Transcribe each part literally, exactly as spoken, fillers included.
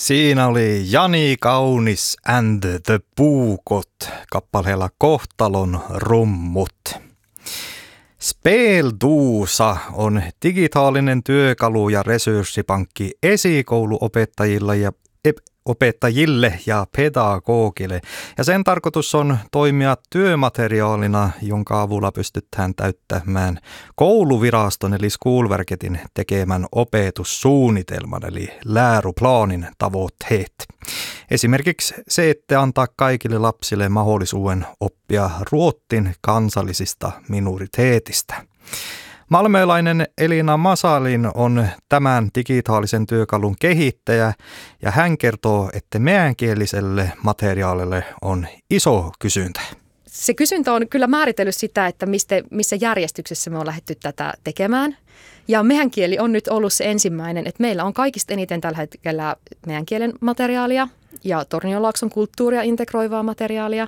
Siinä oli Jani Kaunis and the Puukot kappaleella Kohtalon rummut. Spelduusa on digitaalinen työkalu ja resurssipankki esikouluopettajilla ja opettajille ja pedagogille. Ja sen tarkoitus on toimia työmateriaalina, jonka avulla pystytään täyttämään kouluviraston eli Skolverketin tekemän opetussuunnitelman eli läroplanin tavoitteet. Esimerkiksi se, että antaa kaikille lapsille mahdollisuuden oppia ruotsin kansallisista minoriteetistä. Malmölainen Elina Masalin on tämän digitaalisen työkalun kehittäjä ja hän kertoo, että meänkieliselle materiaalille on iso kysyntä. Se kysyntä on kyllä määritellyt sitä, että mistä, missä järjestyksessä me on lähdetty tätä tekemään. Ja mehän kieli on nyt ollut se ensimmäinen, että meillä on kaikista eniten tällä hetkellä meidän kielen materiaalia ja Tornionlaakson kulttuuria integroivaa materiaalia.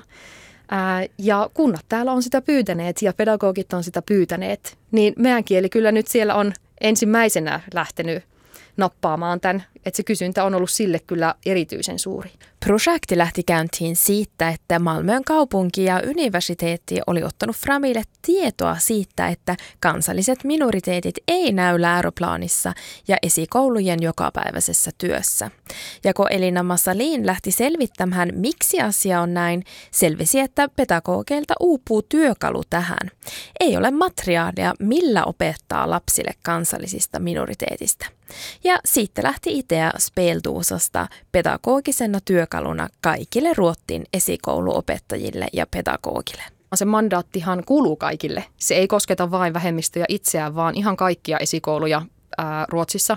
Ää, ja kunnat täällä on sitä pyytäneet ja pedagogit on sitä pyytäneet, niin meidän kieli kyllä nyt siellä on ensimmäisenä lähtenyt nappaamaan tämän, että se kysyntä on ollut sille kyllä erityisen suuri. Projekti lähti käyntiin siitä, että Malmön kaupunki ja universiteetti oli ottanut framille tietoa siitä, että kansalliset minoriteetit ei näy läroplaanissa ja esikoulujen jokapäiväisessä työssä. Ja kun Elina Masalin lähti selvittämään, miksi asia on näin, selvisi, että pedagogeilta uupuu työkalu tähän. Ei ole materiaalia, millä opettaa lapsille kansallisista minoriteetista. Ja siitä lähti idea Spelduusasta pedagogisena työkaluna kaikille ruotsin esikouluopettajille ja pedagogille. Se mandaattihan kuuluu kaikille. Se ei kosketa vain vähemmistöjä itseään, vaan ihan kaikkia esikouluja ää, Ruotsissa.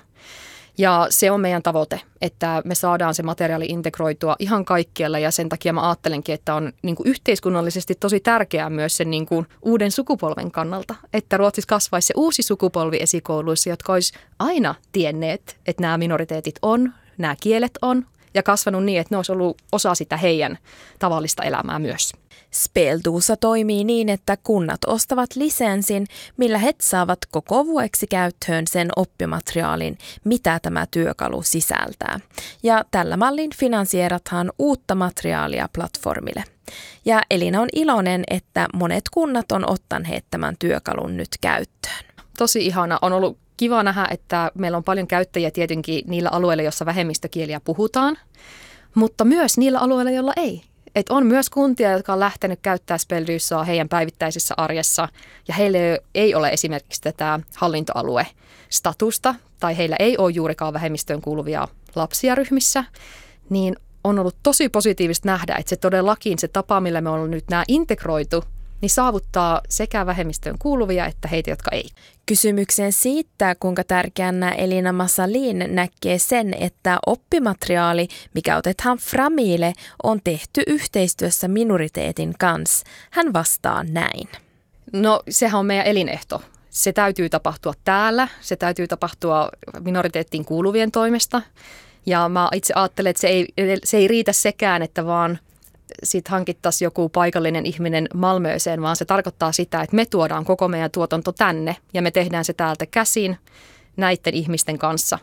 Ja se on meidän tavoite, että me saadaan se materiaali integroitua ihan kaikkialla ja sen takia mä ajattelenkin, että on niin kuin yhteiskunnallisesti tosi tärkeää myös sen niin kuin uuden sukupolven kannalta, että Ruotsissa kasvaisi se uusi sukupolvi esikouluissa, jotka olisi aina tienneet, että nämä minoriteetit on, nämä kielet on ja kasvanut niin, että ne olisi ollut osa sitä heidän tavallista elämää myös. Spelduusa toimii niin, että kunnat ostavat lisenssin, millä he saavat koko vuodeksi käyttöön sen oppimateriaalin, mitä tämä työkalu sisältää. Ja tällä mallin finansierathan uutta materiaalia platformille. Ja Elina on iloinen, että monet kunnat on ottaneet tämän työkalun nyt käyttöön. Tosi ihana. On ollut kiva nähdä, että meillä on paljon käyttäjiä tietenkin niillä alueilla, joissa vähemmistökieliä puhutaan, mutta myös niillä alueilla, joilla ei. Et on myös kuntia, jotka on lähtenyt käyttämään Spelduusaa heidän päivittäisessä arjessa ja heillä ei ole esimerkiksi tätä hallintoalue-statusta tai heillä ei ole juurikaan vähemmistöön kuuluvia lapsia ryhmissä, niin on ollut tosi positiivista nähdä, että se todellakin se tapa, millä me ollaan nyt nämä integroitu, niin saavuttaa sekä vähemmistöön kuuluvia että heitä, jotka ei. Kysymykseen siitä, kuinka tärkeänä Elina Masalin näkee sen, että oppimateriaali, mikä otetaan framille, on tehty yhteistyössä minoriteetin kanssa. Hän vastaa näin. No sehän on meidän elinehto. Se täytyy tapahtua täällä, se täytyy tapahtua minoriteettiin kuuluvien toimesta. Ja mä itse ajattelen, että se ei, se ei riitä sekään, että vaan sitten hankittaisiin joku paikallinen ihminen Malmööseen, vaan se tarkoittaa sitä, että me tuodaan koko meidän tuotanto tänne ja me tehdään se täältä käsin näiden ihmisten kanssa.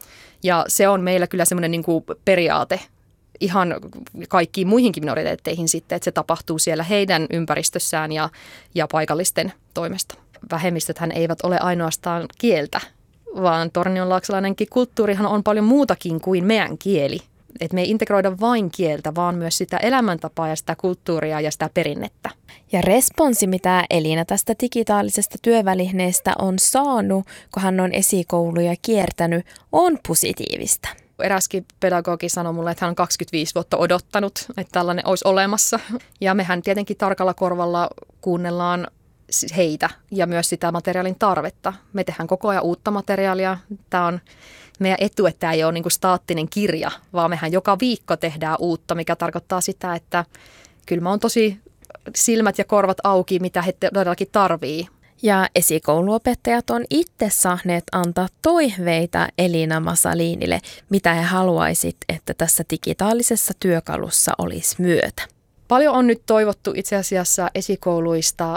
Ja se on meillä kyllä semmoinen niin kuin periaate ihan kaikkiin muihinkin minoriteetteihin sitten, että se tapahtuu siellä heidän ympäristössään ja, ja paikallisten toimesta. Vähemmistöthän eivät ole ainoastaan kieltä, vaan tornionlaaksalainenkin kulttuurihan on paljon muutakin kuin meidän kieli. Että me ei integroida vain kieltä, vaan myös sitä elämäntapaa ja sitä kulttuuria ja sitä perinnettä. Ja responsi, mitä Elina tästä digitaalisesta työvälineestä on saanut, kun hän on esikouluja kiertänyt, on positiivista. Eräskin pedagogi sanoi mulle, että hän on kaksikymmentäviisi vuotta odottanut, että tällainen olisi olemassa. Ja mehän tietenkin tarkalla korvalla kuunnellaan heitä ja myös sitä materiaalin tarvetta. Me tehdään koko ajan uutta materiaalia. Tämä on meidän etu, että tämä ei ole niin kuin staattinen kirja, vaan mehän joka viikko tehdään uutta, mikä tarkoittaa sitä, että kyllä mä oon tosi silmät ja korvat auki, mitä he todellakin tarvii. Ja esikouluopettajat on itse saaneet antaa toiveita Elina Masalinille, mitä he haluaisit, että tässä digitaalisessa työkalussa olisi myötä. Paljon on nyt toivottu itse asiassa esikouluista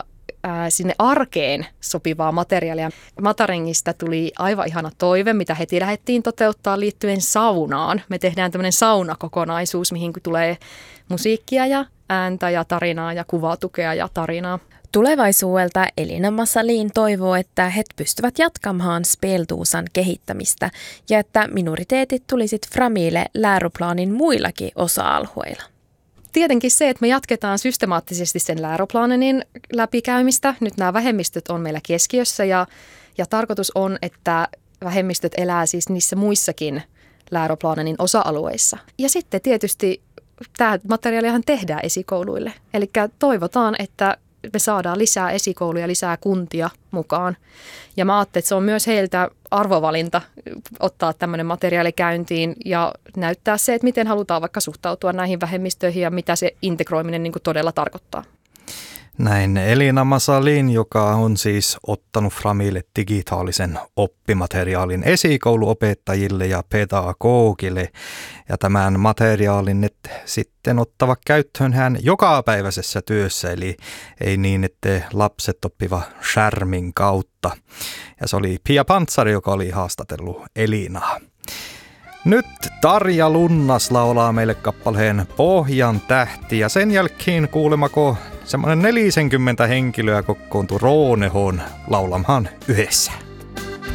ää, sinne arkeen sopivaa materiaalia. Matarengista tuli aivan ihana toive, mitä heti lähdettiin toteuttaa liittyen saunaan. Me tehdään tämmöinen saunakokonaisuus, mihin tulee musiikkia ja ääntä ja tarinaa ja kuvatukea ja tarinaa. Tulevaisuudelta Elina Massalin toivoo, että he pystyvät jatkamaan speltuusan kehittämistä ja että minoriteetit tulisit framille läroplanin muillakin osa-alueilla. Tietenkin se, että me jatketaan systemaattisesti sen läroplanin läpikäymistä. Nyt nämä vähemmistöt on meillä keskiössä ja, ja tarkoitus on, että vähemmistöt elää siis niissä muissakin läroplanin osa-alueissa. Ja sitten tietysti tämä materiaalihan tehdään esikouluille. Eli toivotaan, että me saadaan lisää esikouluja, lisää kuntia mukaan. Ja mä ajattelin, että se on myös heiltä arvovalinta ottaa tämmöinen materiaali käyntiin ja näyttää se, että miten halutaan vaikka suhtautua näihin vähemmistöihin ja mitä se integroiminen niin kuin todella tarkoittaa. Näin Elina Massalin, joka on siis ottanut framille digitaalisen oppimateriaalin esikouluopettajille ja pedagogille. Ja tämän materiaalin ne sitten ottava käyttöön hän jokapäiväisessä työssä, eli ei niin, että lapset oppiva skärmin kautta. Ja se oli Pia Pantsari, joka oli haastatellut Elinaa. Nyt Tarja Lunnas laulaa meille kappaleen Pohjan tähti ja sen jälkeen kuulemako semmoinen neljäkymmentä henkilöä kokoontuu Roonehoon laulamaan yhdessä.